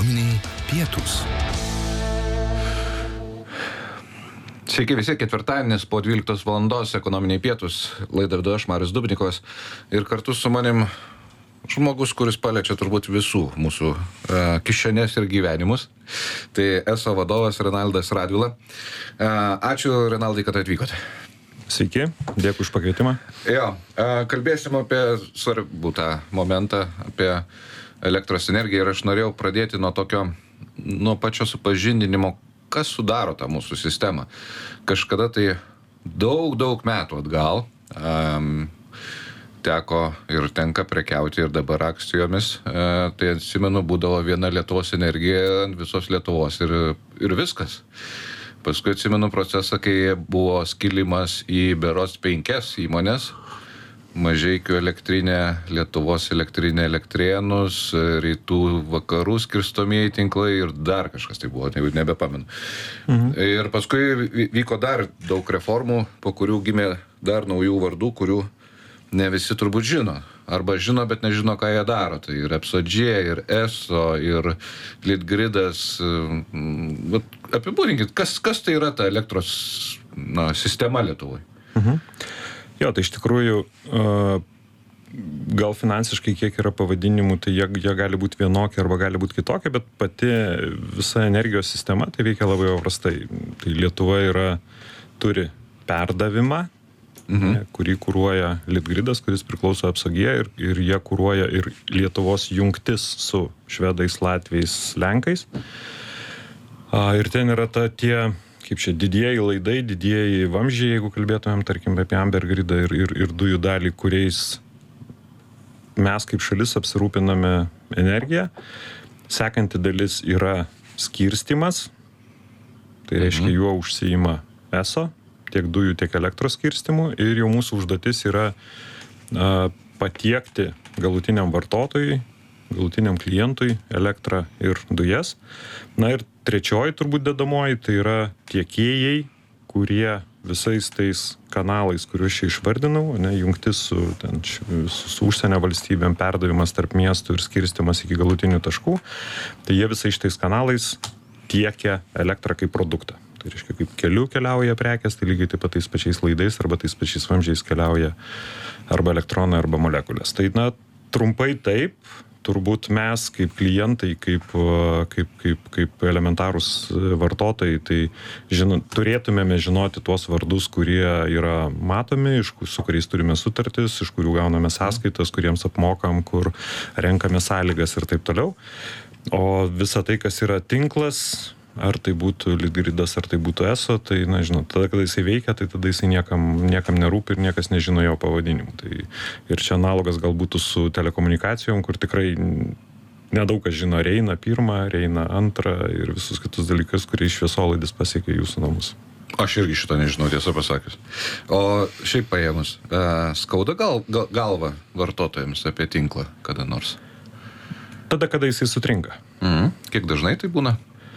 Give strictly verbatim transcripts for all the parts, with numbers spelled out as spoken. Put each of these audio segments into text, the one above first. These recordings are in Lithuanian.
Ekonominiai pietūs. Sveiki visi, ketvirtadienis po dvyliktos valandos ekonominiai pietūs. Laidą vedu aš, Marius Dubnikovas. Ir kartu su manim žmogus, kuris paliečia turbūt visų mūsų e, kišenės ir gyvenimus. Tai eso vadovas Renaldas Radvila. E, ačiū, Renaldai, kad atvykote. Sveiki, dėkui už pakvietimą. Jo, e, kalbėsim apie svarbų tą momentą, apie elektros energiją. Ir aš norėjau pradėti nuo tokio, nuo pačio supažindinimo, kas sudaro tą mūsų sistemą. Kažkada tai daug, daug metų atgal um, teko ir tenka prekiauti ir dabar akcijomis. E, tai atsimenu, būdavo viena Lietuvos energija ant visos Lietuvos ir, ir viskas. Paskui atsimenu procesą, kai buvo skilimas į berods penkias įmonės. Mažeikių elektrinė, Lietuvos elektrinė Elektrėnus, rytų vakarų skirstomieji tinklai ir dar kažkas tai buvo, nebepamenu. Mhm. Ir paskui vyko dar daug reformų, po kurių gimė dar naujų vardų, kurių ne visi turbūt žino. Arba žino, bet nežino, ką jie daro. Tai ir EPSO-G, ir ESO, ir Litgridas. Apibūdinkit, kas, kas tai yra ta elektros na, sistema Lietuvoje? Mhm. Jo, tai iš tikrųjų, gal finansiškai kiek yra pavadinimų, tai jie, jie gali būti vienokie arba gali būti kitokie, bet pati visa energijos sistema tai veikia labai paprastai. Tai Lietuva yra, turi perdavimą, mhm. kurį kuruoja Litgridas, kuris priklauso EPSO-G ir, ir jie kuruoja ir Lietuvos jungtis su švedais, latviais, lenkais. Ir ten yra ta tie... kaip čia, didieji laidai, didieji vamzdžiai, jeigu kalbėtumėm, tarkim, apie Amber gridą ir, ir, ir dujų dalį, kuriais mes kaip šalis apsirūpiname energiją. Sekanti dalis yra skirstymas, tai reiškia, mhm. juo užsiima ESO, tiek dujų, tiek elektros skirstymų, ir jau mūsų užduotis yra a, patiekti galutiniam vartotojui, galutiniam klientui elektrą ir dujas. Na ir trečioji turbūt dedamoji, tai yra tiekėjai, kurie visais tais kanalais, kuriuos čia išvardinau, ne, jungtis su, ten, su, su užsienio valstybėm, perdavimas tarp miestų ir skirstimas iki galutinių taškų, tai jie visais šitais kanalais tiekia elektrą kaip produktą. Tai reiškia, kaip keliu keliauja prekės, tai lygiai taip pat tais pačiais laidais arba tais pačiais vamzdžiais keliauja arba elektronai arba molekulės. Tai, na, trumpai taip, turbūt mes kaip klientai, kaip, kaip, kaip, kaip elementarūs vartotojai, tai žino, turėtumėme žinoti tuos vardus, kurie yra matomi, iš, su kuriais turime sutartis, iš kurių gauname sąskaitas, kuriems apmokam, kur renkame sąlygas ir taip toliau. O visa tai, kas yra tinklas, ar tai būtų Litgridas, ar tai būtų ESO, tai, na, žinot, tada, kada jisai veikia, tai tada jisai niekam, niekam nerūpi ir niekas nežino jo pavadinimų. Tai ir čia analogas gal būtų su telekomunikacijom, kur tikrai nedaug kas žino Reina pirmą, Reina antrą ir visus kitus dalykus, kurie iš šviesolaidis pasiekia jūsų namus. Aš irgi šito nežinau, tiesą pasakius. O šiaip paėmus, skauda gal, gal, galva vartotojams apie tinklą kada nors? Tada, kada jisai sutrinka. Mhm. Kiek dažnai tai būna?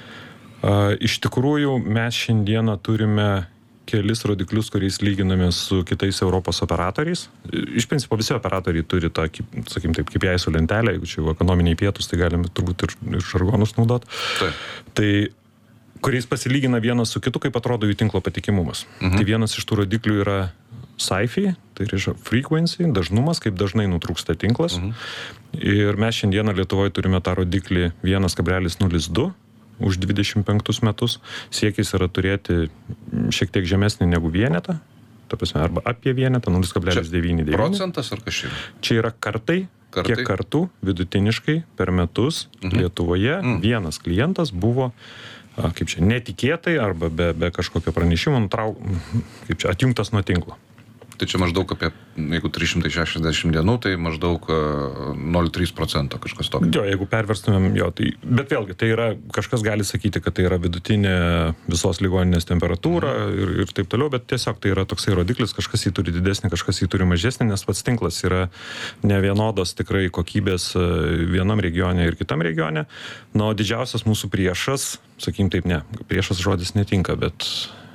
Uh, iš tikrųjų, mes šiandieną turime kelis rodiklius, kuriais lyginame su kitais Europos operatoriais. Iš principo visi operatoriai turi tą, sakykim taip, kaip jai su lentelė, jeigu čia jau ekonominiai pietus, tai galime turbūt ir, ir žargonus naudot. Tai. tai kuriais pasilygina vienas su kitu, kaip atrodo jų tinklo patikimumas. Mhm. Tai vienas iš tų rodiklių yra S A I F I, tai reiškia frequency, dažnumas, kaip dažnai nutrūksta tinklas. Mhm. Ir mes šiandieną Lietuvoje turime tą rodiklį vienas kablelis nulis du už dvidešimt penktus metus. Siekis yra turėti šiek tiek žemesnį negu vienetą, ta prasme, arba apie vienetą, nulis kablelis devyni devyni. Procentas ar kažkaip? Čia yra kartai, kartai, kiek kartų vidutiniškai per metus mhm. Lietuvoje mhm. vienas klientas buvo, kaip čia, netikėtai arba be, be kažkokio pranešimo nutrau, kaip čia, atjungtas nuo tinklo. Tai čia maždaug apie, jeigu trys šimtai šešiasdešimt dienų, tai maždaug nol trys procento kažkas tokio. Jo, jeigu perverstumėm, jo, tai, bet vėlgi, tai yra, kažkas gali sakyti, kad tai yra vidutinė visos ligoninės temperatūra ir, ir taip toliau, bet tiesiog tai yra toksai rodiklis, kažkas jį turi didesnį, kažkas jį turi mažesnį, nes pats tinklas yra nevienodos tikrai kokybės vienam regione ir kitam regione. Na, o didžiausias mūsų priešas, sakykim taip, ne, priešas žodis netinka, bet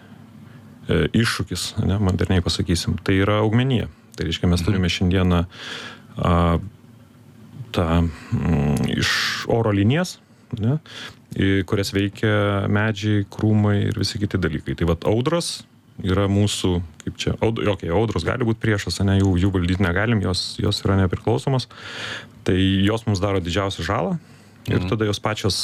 iššūkis, ne, moderniai pasakysim, tai yra augmenija. Tai reiškia, mes turime šiandieną a, tą m, iš oro linijas ne, į kurias veikia medžiai, krūmai ir visi kiti dalykai. Tai vat audros yra mūsų, kaip čia, aud, okay, audros gali būti priešas, ne, jų, jų valdyti negalim, jos, jos yra nepriklausomos, tai jos mums daro didžiausią žalą ir mhm. tada jos pačios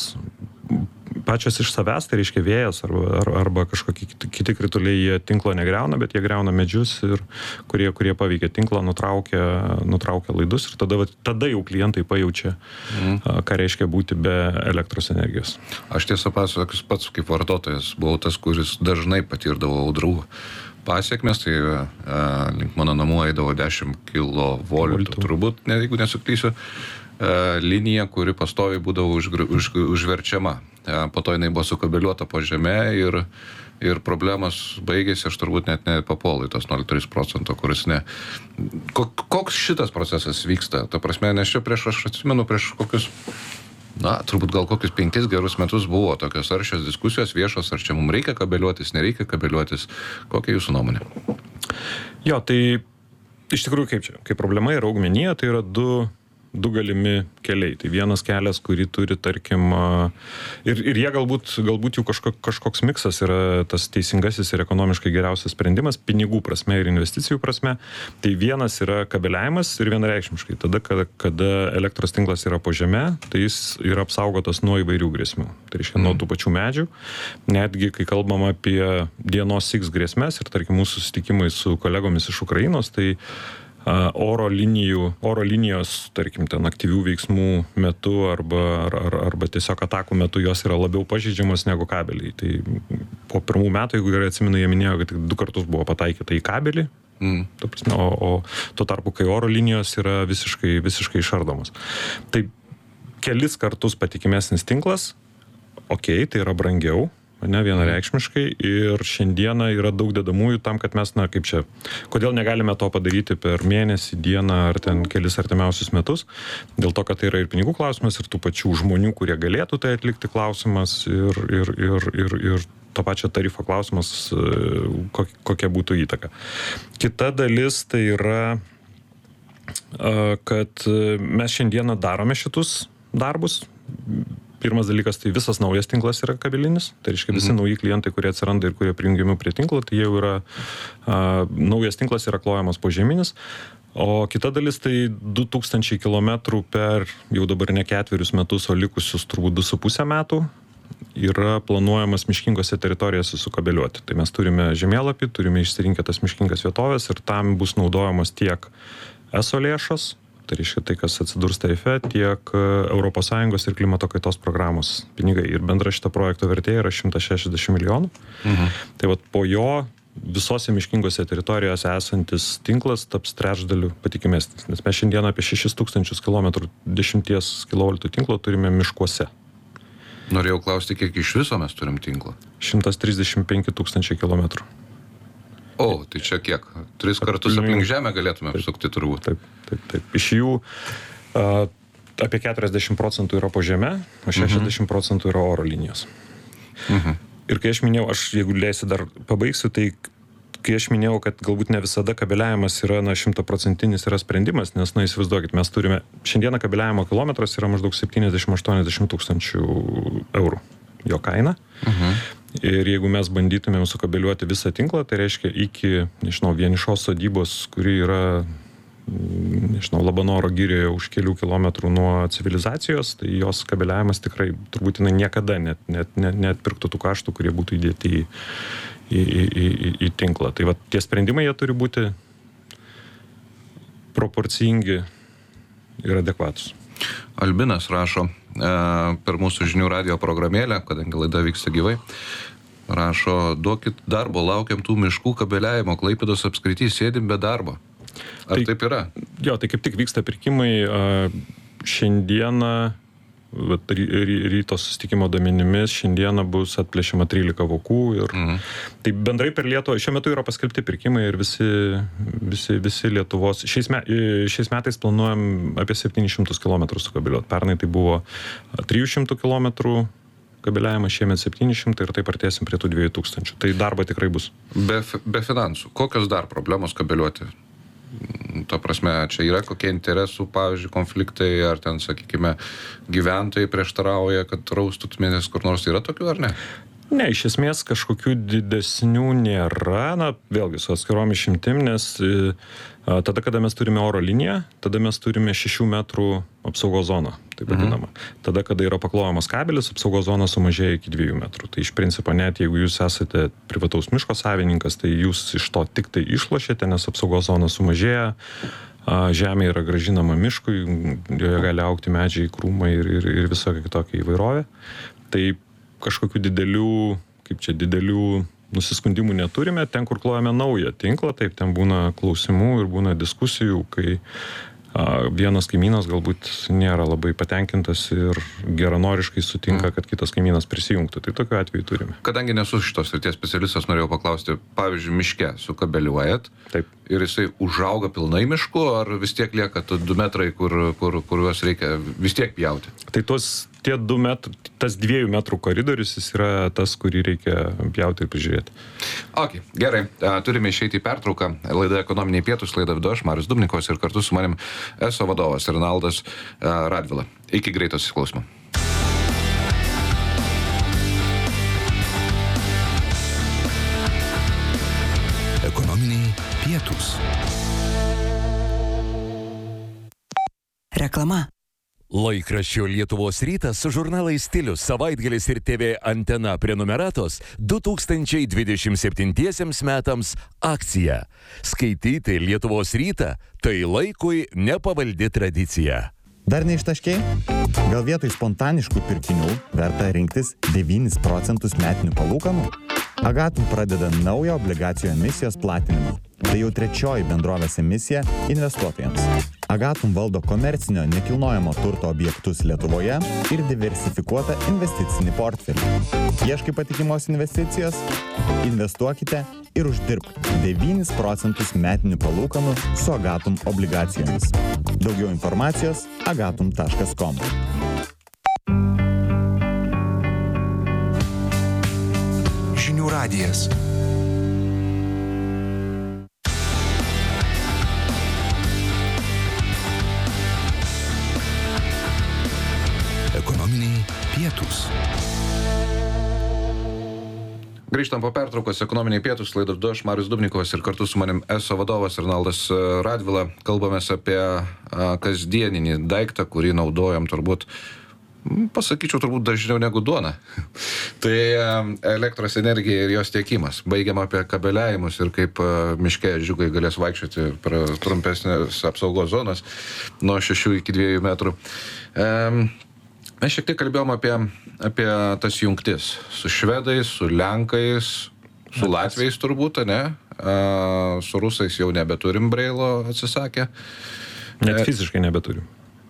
pačios iš savęs, tai reiškia vėjas arba, ar, arba kažkokie kiti, kiti krituliai, jie tinklo negriauna, bet jie griauna medžius, ir kurie, kurie paveikia tinklą, nutraukia, nutraukia laidus ir tada, tada jau klientai pajaučia, mm. ką reiškia būti be elektros energijos. Aš tiesą pasakius pats kaip vartotojas buvau tas, kuris dažnai patirdavo audrų pasiekmes, tai a, link mano namų eidavo dešimt kilovoltų, turbūt, ne, jeigu nesuklysiu, a, linija, kuri pastoviai būdavo už, už, užverčiama. Po to jinai buvo sukabeliuota po žeme ir, ir problemas baigėsi, aš turbūt net nepapolai tos nol trys procento, kuris ne. Koks šitas procesas vyksta? Ta prasme, nes čia prieš, aš atsimenu, prieš kokius, na, turbūt gal kokius penkis gerus metus buvo tokios aršios diskusijos viešos, ar čia mums reikia kabeliuotis, nereikia kabeliuotis. Kokia jūsų nuomonė? Jo, tai iš tikrųjų kaip čia, kaip problema yra augmenija, tai yra du du galimi keliai. Tai vienas kelias, kurį turi, tarkim, ir, ir jie galbūt, galbūt jų kažko, kažkoks miksas yra tas teisingasis ir ekonomiškai geriausias sprendimas, pinigų prasme ir investicijų prasme. Tai vienas yra kabeliavimas ir vienareikšmiškai. Tada, kada, kada elektros tinklas yra po žeme, tai jis yra apsaugotas nuo įvairių grėsmių. Tai reiškia, mm. nuo tų pačių medžių. Netgi, kai kalbam apie dienos X grėsmes ir, tarkim, mūsų susitikimai su kolegomis iš Ukrainos, tai oro linijų, oro linijos, tarkim, ten aktyvių veiksmų metu arba, ar, ar, arba tiesiog atakų metu jos yra labiau pažeidžiamos negu kabeliai. Tai po pirmų metų, jeigu gerai atsimenu, jie minėjo, kad tik du kartus buvo pataikyta į kabelį, mm. ta prasme, o, o tuo tarpu, kai oro linijos yra visiškai, visiškai išardomos. Tai kelis kartus patikimesnis tinklas, okei, okay, tai yra brangiau, ne, vienareikšmiškai, ir šiandieną yra daug dedamųjų tam, kad mes, na, kaip čia, kodėl negalime to padaryti per mėnesį, dieną ar ten kelis artimiausius metus, dėl to, kad tai yra ir pinigų klausimas, ir tų pačių žmonių, kurie galėtų tai atlikti klausimas, ir, ir, ir, ir, ir to pačio tarifo klausimas, kokia būtų įtaka. Kita dalis tai yra, kad mes šiandieną darome šitus darbus. Pirmas dalykas, tai visas naujas tinklas yra kabelinis, tai reiškia visi mhm. nauji klientai, kurie atsiranda ir kurie prijungiami prie tinklo, tai jau yra, a, naujas tinklas yra klojamas požeminis, o kita dalis tai du tūkstančiai kilometrų per jau dabar ne ketverius metus, o likusius turbūt du su pusę metų yra planuojamas miškingose teritorijose sukabeliuoti. Tai mes turime žemėlapį, turime išsirinkę tas miškingas vietovės ir tam bus naudojamos tiek eso lėšos, tai reiškia tai, kas atsidurs tarife, tiek Europos Sąjungos ir klimato kaitos programos pinigai. Ir bendra šito projekto vertė yra šimtas šešiasdešimt milijonų. Mhm. Tai vat po jo visose miškingose teritorijose esantis tinklas taps trečdaliu patikimesnis. Nes mes šiandieną apie šešis tūkstančius kilometrų dešimties kilovoltų tinklo turime miškuose. Norėjau klausti, kiek iš viso mes turim tinklą? šimtas trisdešimt penki tūkstančiai kilometrų. O, tai čia kiek? Tris kartus aplink žemę galėtume apsukti turbūt. Taip, taip, taip. Iš jų a, apie keturiasdešimt procentų yra po žeme, o šešiasdešimt procentų yra oro linijos. Mhm. Ir kai aš minėjau, aš jeigu leisi dar pabaigsiu, tai kai aš minėjau, kad galbūt ne visada kabeliavimas yra, na, šimtaprocentinis yra sprendimas, nes, na, įsivaizduokit, mes turime, šiandieną kabeliavimo kilometras yra maždaug septyniasdešimt aštuoniasdešimt tūkstančių eurų jo kaina. Mhm. Ir jeigu mes bandytumėm sukabeliuoti visą tinklą, tai reiškia iki, nežinau, vienišos sodybos, kuri yra, nežinau, Labanoro girioje už kelių kilometrų nuo civilizacijos, tai jos kabeliavimas tikrai turbūt jinai niekada net, net, net, net pirktų tų kaštų, kurie būtų įdėti į, į, į, į, į tinklą. Tai va, tie sprendimai jie turi būti proporcingi ir adekvatus. Albinas rašo e, per mūsų žinių radijo programėlę, kadangi laida vyksta gyvai, rašo, duokit darbo, laukiam tų miškų kabeliavimo, Klaipėdos apskrityje sėdim be darbo. Ar tai, taip yra? Jo, tai kaip tik vyksta pirkimai šiandieną, ryto susitikimo duomenimis, šiandieną bus atplėšiama trylika vokų ir mhm. tai bendrai per Lietuvą, šiuo metu yra paskelbti pirkimai ir visi, visi, visi Lietuvos, šiais, me, šiais metais planuojam apie septynis šimtus kilometrų sukabeliuoti, pernai tai buvo trijų šimtų kilometrų kabeliavimas, šiemet septyni šimtai ir taip artėsim prie tų dviejų tūkstančių, tai darbo tikrai bus. Be, be finansų, kokios dar problemos kabeliuoti? Ta prasme, čia yra kokie interesų, pavyzdžiui, konfliktai, ar ten, sakykime, gyventojai prieštarauja, kad raustutmės kur nors, yra tokių ar ne? Ne, iš esmės kažkokių didesnių nėra, na, vėlgi su atskirom išimtim, nes e, tada, kada mes turime oro liniją, tada mes turime šešių metrų apsaugos zoną, taip vadinama. Mhm. Tada, kada yra paklojamas kabelis, apsaugos zona sumažėja iki dviejų metrų. Tai iš principo net jeigu jūs esate privataus miško savininkas, tai jūs iš to tik tai išlošėte, nes apsaugos zona sumažėja, žemė yra grąžinama miškui, joje gali augti medžiai, krūmai ir, ir, ir visokia kitokia įvairovė. Tai kažkokių didelių, kaip čia, didelių nusiskundimų neturime. Ten, kur klojame naują tinklą, taip, ten būna klausimų ir būna diskusijų, kai a, vienas kaimynas galbūt nėra labai patenkintas ir geranoriškai sutinka, kad kitas kaimynas prisijungtų. Tai tokiu atveju turime. Kadangi nesu šitos srities specialistas, norėjau paklausti, pavyzdžiui, miške sukabeliuojat, taip. Ir jisai užauga pilnai mišku, ar vis tiek lieka du metrai, kur, kur, kuriuos reikia vis tiek pjauti? Tai tuos tie du metrų, tas dviejų metrų koridorius, jis yra tas, kurį reikia pjauti ir prižiūrėti. Ok, gerai. Turime išeiti į pertrauką. Laida Ekonominiai pietūs, laida vedu aš, Marius Dubnikovas, ir kartu su manim eso vadovas Renaldas Radvila. Iki greito susiklausimo. Ekonominiai pietūs. Reklama. Laikraščio Lietuvos rytas su žurnalais Stilius, Savaitgalis ir T V Antena prenumeratos du tūkstančiai dvidešimt septintiesiems metams akcija. Skaityti Lietuvos rytą tai laikui nepavaldi tradicija. Dar neištaškei? Gal vietoj spontaniškų pirkinių verta rinktis devynis procentus metinių palūkanų? Agatum pradeda naują obligacijų emisijos platinimą. Tai jau trečioji bendrovės emisija investuotojams. Agatum valdo komercinio nekilnojamo turto objektus Lietuvoje ir diversifikuotą investicinį portfelį. Ieškai patikimos investicijos? Investuokite ir uždirbk devynis procentus metinių palūkanų su Agatum obligacijomis. Daugiau informacijos agatum taškas com. Žinių radijas. Ekonominiai pietūs. Grįžtam po pertraukos, Ekonominiai pietūs, laida vedu aš, Marius Dubnikovas, ir kartu su manim eso vadovas Renaldas Radvila. Kalbamės apie kasdieninį daiktą, kurį naudojam turbūt, pasakyčiau, turbūt dažniau negu duona. Tai elektros energija ir jos tiekimas. Baigiam apie kabeliavimus ir kaip miške žiūgai galės vaikščioti per trumpesnės apsaugos zonas nuo šešių iki dviejų metrų. Mes šiek tiek kalbėjom apie, apie tas jungtis su švedais, su lenkais, su latviais turbūt, ne? Su rusais jau nebeturim Brailo, atsisakė. Net fiziškai nebeturim.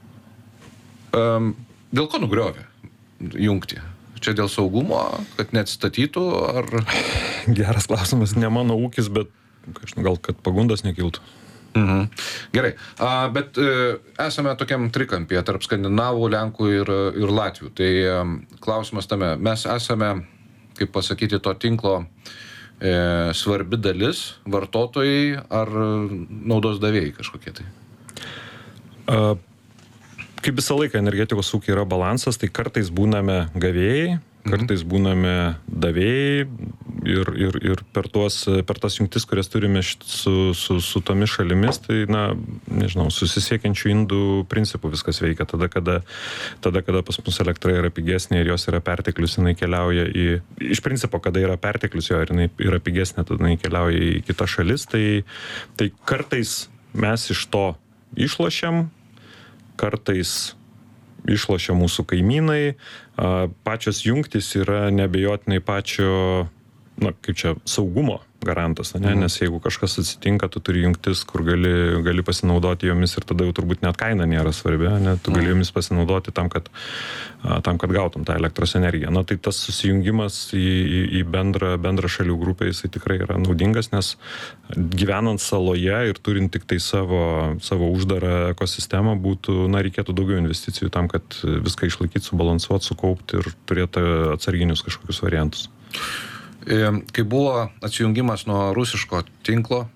Dėl ko nugriovė jungti? Čia dėl saugumo, kad neatstatytų, ar... Geras klausimas, ne mano ūkis, bet gal kad pagundas nekiltų. Mhm. Gerai, A, bet e, esame tokiam trikampyje tarp skandinavų, lenkų ir, ir latvių. Tai e, klausimas tame, mes esame, kaip pasakyti, to tinklo e, svarbi dalis, vartotojai ar naudos davėjai kažkokie tai? A, kaip visą laiką energetikos ūkiai yra balansas, tai kartais būname gavėjai, kartais būname davėjai ir, ir, ir per, tuos, per tas jungtis, kurias turime su, su, su tomis šalimis, tai, na, nežinau, susisiekiančių indų principų viskas veikia. Tada kada, tada, kada pas mus elektra yra pigesnė ir jos yra perteklius, jinai keliauja į... Iš principo, kada yra perteklius jo ir jinai yra pigesnė, tada jinai keliauja į kitas šalis, tai, tai kartais mes iš to išlošiam, kartais išlošia mūsų kaimynai, pačios jungtis yra neabejotinai pačio, na, kaip čia, saugumo garantas, ne? Mhm. Nes jeigu kažkas atsitinka, tu turi jungtis, kur gali, gali pasinaudoti jomis ir tada jau turbūt net kaina nėra svarbi, ne? Tu gali jomis pasinaudoti tam, kad, tam, kad gautum tą elektros energiją. Na, tai tas susijungimas į, į, į bendrą, bendrą šalių grupę, jisai tikrai yra naudingas, nes gyvenant saloje ir turint tik tai savo, savo uždarą ekosistemą, būtų, na, reikėtų daugiau investicijų tam, kad viską išlaikyti, subalansuoti, sukaupti ir turėti atsarginius kažkokius variantus. Kai buvo atsijungimas nuo rusiško tinklo,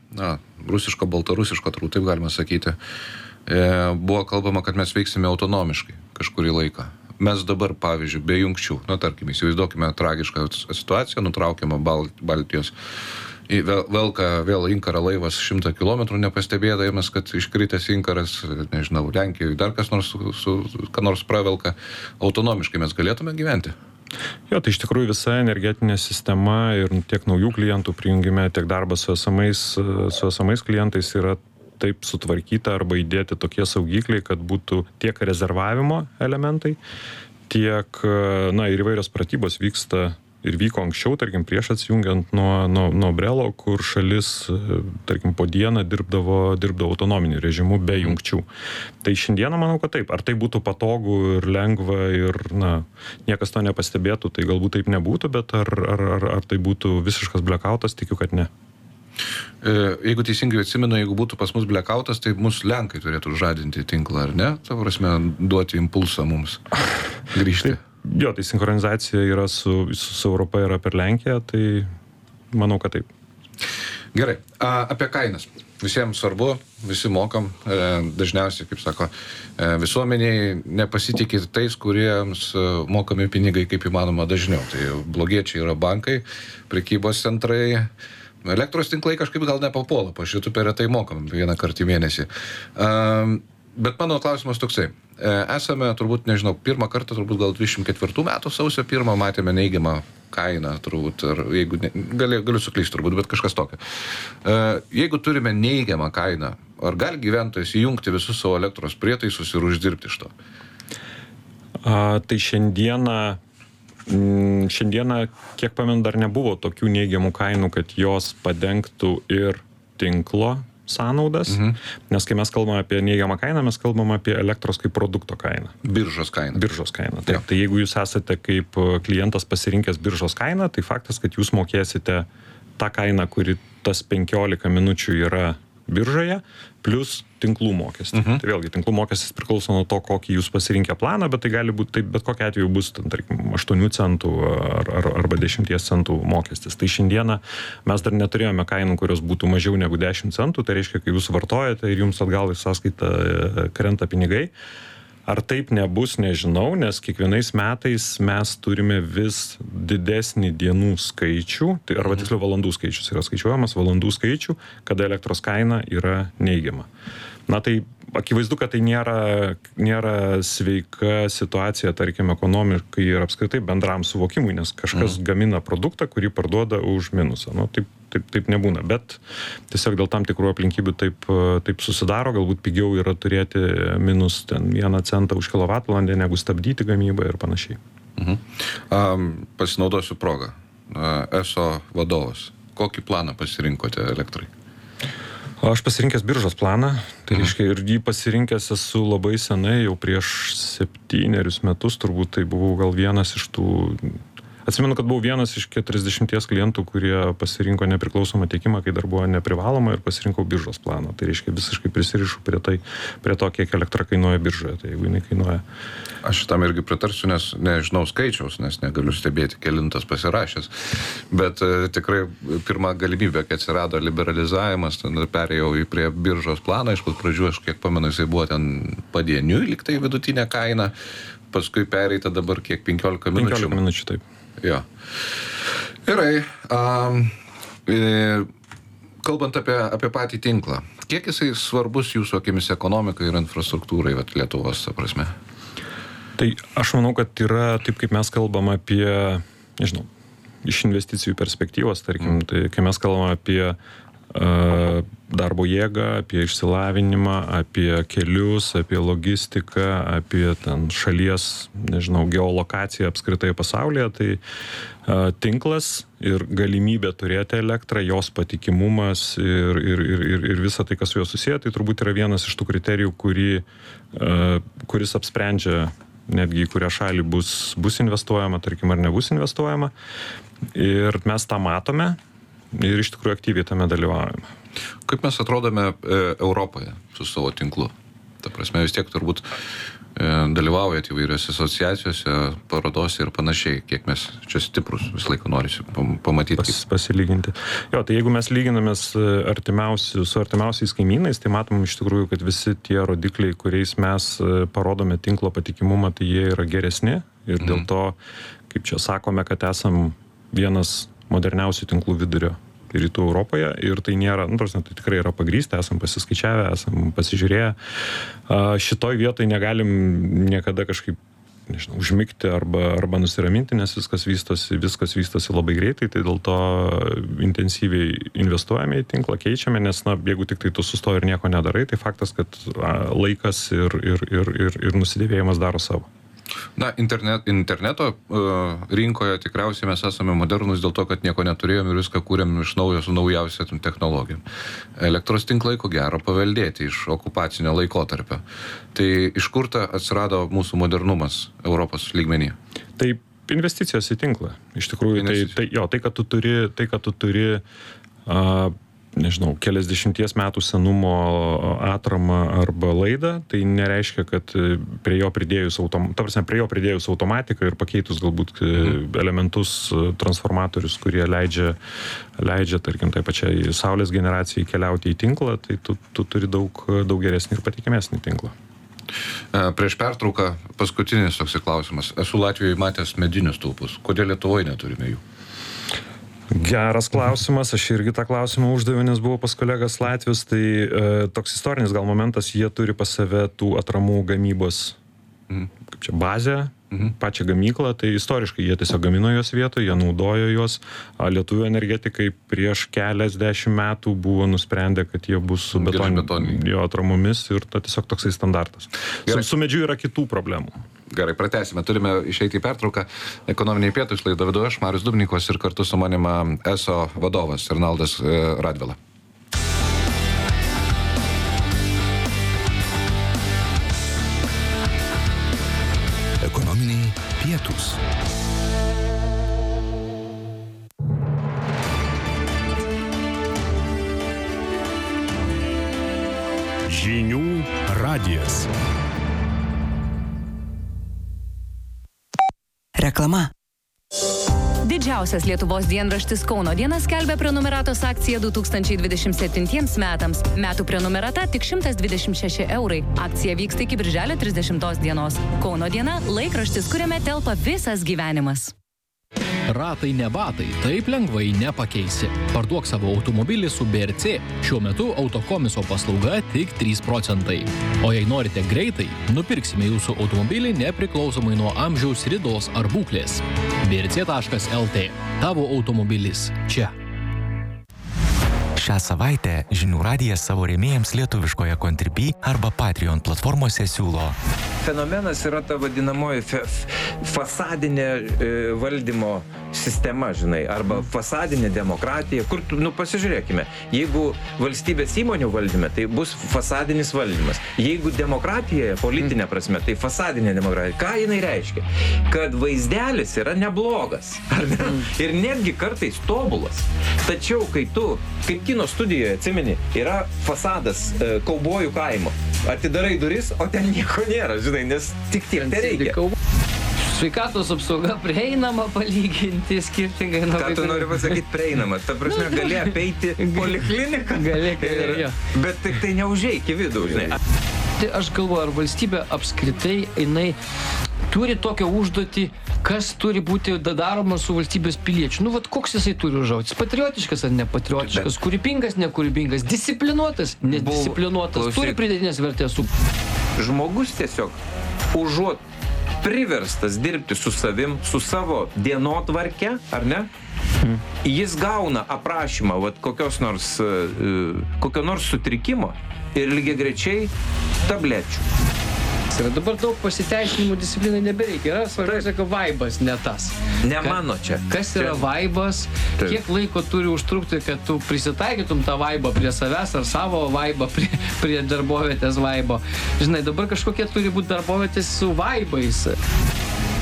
na, rusiško, baltarusiško, turbūt taip galima sakyti, e, buvo kalbama, kad mes veiksime autonomiškai kažkurį laiką. Mes dabar, pavyzdžiui, be jungčių, na, tarkim, įsivaizduokime tragišką situaciją, nutraukiamą Bal- Baltijos. Vėl, velka, vėl inkarą laivas šimtą kilometrų nepastebėdamas, kad iškritęs inkaras, nežinau, Lenkijoje dar kas nors, su, su, ką nors pravelka, autonomiškai mes galėtume gyventi? Jo, tai iš tikrųjų visa energetinė sistema ir tiek naujų klientų prijungime, tiek darbas su esamais, su esamais klientais yra taip sutvarkyta arba įdėti tokie saugikliai, kad būtų tiek rezervavimo elementai, tiek, na, ir įvairios pratybos vyksta ir vyko anksčiau, tarkim, prieš atsijungiant nuo, nuo, nuo Brelo, kur šalis, tarkim, po dieną dirbdavo, dirbdavo autonominiu režimu be jungčių. Tai šiandieną manau, kad taip. Ar tai būtų patogu ir lengva ir, na, niekas to nepastebėtų, tai galbūt taip nebūtų, bet ar, ar, ar, ar tai būtų visiškas blackoutas, tikiu, kad ne. Jeigu teisingai atsimenu, jeigu būtų pas mus blackoutas, tai mus Lenkai turėtų žadinti tinklą, ar ne? Ta prasme, duoti impulsą mums grįžti. Taip. Jo, tai sinchronizacija yra su, su, su Europa, yra per Lenkiją, tai manau, kad taip. Gerai, a, apie kainas. Visiems svarbu, visi mokam, e, dažniausiai, kaip sako, e, visuomeniai nepasitikė tais, kuriems e, mokami pinigai kaip įmanoma dažniau. Tai blogiečiai yra bankai, prekybos centrai, elektros tinklai kažkaip gal nepapuola, po šitų per retai mokam vieną kartą į mėnesį. E, Bet mano klausimas toksai. Esame, turbūt, nežinau, pirmą kartą, turbūt gal dvidešimt ketvirtų metų sausio pirmą matėme neigiamą kainą, turbūt, ar jeigu, ne, gali, galiu suklysti turbūt, bet kažkas tokio. Jeigu turime neigiamą kainą, ar gali gyventojas įjungti visus savo elektros prietaisus ir uždirbti iš to? A, tai šiandieną, šiandieną, kiek pamenu, dar nebuvo tokių neigiamų kainų, kad jos padengtų ir tinklo sąnaudas, mhm. nes kai mes kalbame apie neigiamą kainą, mes kalbame apie elektros kaip produkto kainą. Biržos kainą. Biržos kainą. Taip. Tai jeigu jūs esate kaip klientas pasirinkęs biržos kainą, tai faktas, kad jūs mokėsite tą kainą, kuri tas penkiolika minučių yra biržoje, plus tinklų mokestį. Mhm. Tai vėlgi, tinklų mokestis priklauso nuo to, kokį jūs pasirinkę planą, bet tai gali būti, taip, bet kokiu atveju bus, tarkim, aštuonių centų ar, ar, arba dešimties centų mokestis. Tai šiandieną mes dar neturėjome kainų, kurios būtų mažiau negu dešimt centų, tai reiškia, kai jūs vartojate ir jums atgal į sąskaitą krenta pinigai. Ar taip nebus, nežinau, nes kiekvienais metais mes turime vis didesnį dienų skaičių, tai arba tiksliau valandų skaičius yra skaičiuojamas, valandų skaičių, kada elektros kaina yra neigiama. Na tai akivaizdu, kad tai nėra, nėra sveika situacija, tarkim, ekonomikai ir apskritai bendram suvokimui, nes kažkas mm. gamina produktą, kurį parduoda už minusą. Nu, taip, taip, taip nebūna, bet tiesiog dėl tam tikrų aplinkybių taip, taip susidaro, galbūt pigiau yra turėti minus ten vieną centą už kilovatvalandę, negu stabdyti gamybą ir panašiai. Mhm. Um, pasinaudosiu progą. Uh, eso vadovas. Kokį planą pasirinkote elektrai? Aš pasirinkęs biržos planą, tai mhm. reiškia, ir jį pasirinkęs esu labai senai, jau prieš septynerius metus, turbūt tai buvau gal vienas iš tų, atsimenu, kad buvau vienas iš keturiasdešimties klientų, kurie pasirinko nepriklausomą tiekimą, kai dar buvo neprivaloma, ir pasirinkau biržos planą. Tai reiškia, visiškai prisirišu prie, tai, prie to, kiek elektra kainuoja biržoje, tai jeigu jinai kainuoja. Aš tam irgi pritarsiu, nes nežinau skaičiaus, nes negaliu stebėti, kelintas pasirašęs. Bet e, tikrai pirma galimybė, kai atsirado liberalizavimas, tada perėjau į prie biržos planą, iš pradžių, aš kiek pamenu, jisai buvo ten padieniui, lyg tai vidutinė kaina, paskui pereita dabar kiek penkiolika minučių. penkiolika minučių, taip. Jo. Gerai. Um, e, kalbant apie, apie patį tinklą, kiek jisai svarbus jūsų akimis ekonomikai ir infrastruktūrai, vat, Lietuvos, ta prasme? Tai aš manau, kad yra taip, kaip mes kalbam apie, nežinau, iš investicijų perspektyvos, tarkim, mm. tai kai mes kalbam apie uh, darbo jėgą, apie išsilavinimą, apie kelius, apie logistiką, apie ten šalies, nežinau, geolokaciją apskritai pasaulyje, tai uh, tinklas ir galimybė turėti elektrą, jos patikimumas ir, ir, ir, ir, ir visa tai, kas su juo susiję, tai turbūt yra vienas iš tų kriterijų, kurį, uh, kuris apsprendžia netgi į kurią šalį bus, bus investuojama, tarkim, ar nebus investuojama. Ir mes tą matome ir iš tikrųjų aktyviai tame dalyvaujame. Kaip mes atrodome e, Europoje su savo tinklu? Ta prasme, vis tiek turbūt dalyvaujat įvairiose asociacijose, parodose ir panašiai, kiek mes čia stiprus visą laiką norisi pamatyti. Pas, pasilyginti. Jo, tai jeigu mes lyginamės artimiausi, su artimiausiais kaimynais, tai matom iš tikrųjų, kad visi tie rodikliai, kuriais mes parodome tinklo patikimumą, tai jie yra geresni ir dėl to, kaip čia sakome, kad esam vienas moderniausių tinklų vidurio rytų Europoje ir tai nėra, nu, prasme, tai tikrai yra pagrįsta, esam pasiskaičiavę, esam pasižiūrėję. Šitoj vietoj negalim niekada kažkaip, nežinau, užmigti arba, arba nusiraminti, nes viskas vystosi, viskas vystosi labai greitai, tai dėl to intensyviai investuojame į tinklą, keičiame, nes, na, jeigu tik tai tu sustoji ir nieko nedarai, tai faktas, kad laikas ir, ir, ir, ir, ir nusidėvėjimas daro savo. Na, internet, interneto uh, rinkoje tikriausiai mes esame modernus dėl to, kad nieko neturėjom ir viską kūrėm iš naujo su naujausia technologijom. Elektros tinklai, ko gero, paveldėti iš okupacinio laikotarpio. Tai iš kur ta atsirado mūsų modernumas Europos lygmenyje? Tai investicijos į tinklą. Iš tikrųjų, tai, tai, jo, tai, kad tu turi, tai, kad tu turi uh, nežinau, keliasdešimties metų senumo atramą arba laidą, tai nereiškia, kad prie jo pridėjus, autom... ta prasme, prie jo pridėjus automatiką ir pakeitus galbūt mhm. elementus, transformatorius, kurie leidžia, leidžia, tarkim, tai pačiai saulės generacijai keliauti į tinklą, tai tu, tu turi daug, daug geresnį ir patikimesnį tinklą. Prieš pertrauką paskutinis toks klausimas. Esu Latvijoje matęs medinius stulpus. Kodėl Lietuvoje neturime jų? Geras klausimas, aš irgi tą klausimą uždaviau, nes buvau pas kolegas Latvius, tai e, toks istorinis gal momentas, jie turi pas save tų atramų gamybos, mhm. kaip čia, bazę, mhm. pačią gamyklą, tai istoriškai jie tiesiog gamino jos vietoje, jie naudojo jos, a, lietuvių energetikai prieš keliasdešimt metų buvo nusprendę, kad jie bus su betoniniu atramomis ir ta tiesiog toksai standartas. Su, su medžiu yra kitų problemų. Gerai, pratęsime. Turime išeiti į pertrauką. Ekonominiai pietūs laidą vedu aš, Marius Dubnikovas, ir kartu su manima ESO vadovas Arnaldas Radvila. Ekonominiai pietūs. Žinių radijas. Reklama. Didžiausias Lietuvos dienraštis Kauno diena skelbia prenumeratos akciją du tūkstančiai dvidešimt septintiems metams. Metų prenumerata tik šimtas dvidešimt šeši eurai. Akcija vyksta iki birželio trisdešimtos dienos. Kauno diena – laikraštis, kuriame telpa visas gyvenimas. Ratai ne batai, taip lengvai nepakeisi. Parduok savo automobilį su B R C. Šiuo metu autokomiso paslauga tik trys procentai. O jei norite greitai, nupirksime jūsų automobilį nepriklausomai nuo amžiaus, ridos ar būklės. B R C taškas L T. Tavo automobilis čia. Šią savaitę Žinių radijas savo rėmėjams lietuviškoje Contribui arba Patreon platformose siūlo. Fenomenas yra ta vadinamoji fe, fasadinė e, valdymo sistema, žinai, arba fasadinė demokratija, kur, nu, pasižiūrėkime, jeigu valstybės įmonių valdyme, tai bus fasadinis valdymas. Jeigu demokratijoje, politinė prasme, tai fasadinė demokratija. Ką jinai reiškia? Kad vaizdelis yra neblogas, ar ne? Ir netgi kartais tobulas. Tačiau, kai tu, kaip kino studijoje, atsimeni, yra fasadas e, kaubojų kaimo. Atidarai duris, o ten nieko nėra, žinai, nes tik tiek nereikia. Sveikatos apsauga prieinama palyginti skirtingai nuo... Ką tu nori pasakyti prieinama? Ta prasme, gali apeiti polikliniką. Gali, gali. Bet tik tai neužeik į vidų, žinai. Tai aš galvoju, ar valstybė apskritai, jinai turi tokią užduotį, kas turi būti daroma su valstybės piliečiu. Nu, vat koks jisai turi užauti? Patriotiškas ar nepatriotiškas? Bet... Kūrybingas, nekūrybingas? Disciplinuotas, nedisciplinuotas? Buvo... Turi pridėtinės vertės su... Žmogus tiesiog užuot priverstas dirbti su savim, su savo dienotvarke, ar ne? Hmm. Jis gauna aprašymą vat, kokios nors, kokio nors sutrikimo ir lygiagrečiai tablečių. Ir dabar daug pasiteisinimų disciplinai nebereikia. Yra svarbiausia, kad vaibas ne tas. Ne mano čia. Kas yra vaibas? Taip. Kiek laiko turi užtrukti, kad tu prisitaikytum tą vaibą prie savęs ar savo vaibą prie, prie darbovietės vaibo. Žinai, dabar kažkokie turi būti darbovietės su vaibais.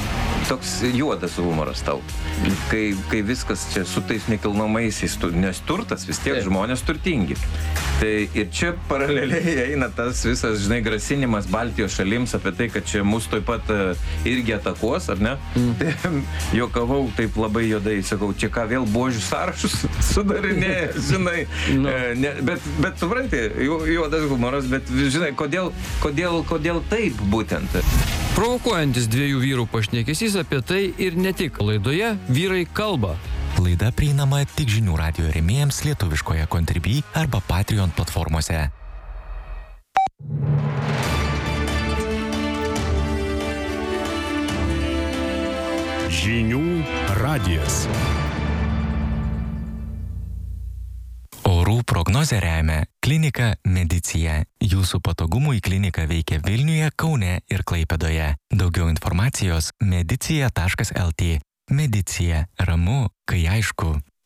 toks juodas humoras tau. Kai, kai viskas čia su tais nekilnojamaisiais, nes turtas vis tiek žmonės turtingi. Tai ir čia paraleliai eina tas visas, žinai, grasinimas Baltijos šalims apie tai, kad čia mus taip pat irgi atakuos, ar ne? Mm. Tai juokavau taip labai juodai, sakau, čia ką vėl buožių sąrašus sudarinėja, žinai. No. Ne, bet, bet supranti, juodas humoras, bet žinai, kodėl, kodėl, kodėl taip būtent? Provokuojantis dviejų vyrų pašnekesys apie tai ir ne tik. Laidoje Vyrai kalba. Laida prieinama tik žinių radijo rėmėjams lietuviškoje Contribui arba Patreon platformose. Žinių radijas. Orų prognozę remia klinika Medicija. Jūsų patogumui klinika veikia Vilniuje, Kaune ir Klaipėdoje. Daugiau informacijos medicija taškas lt. Medicija. Ramu, kai aišku.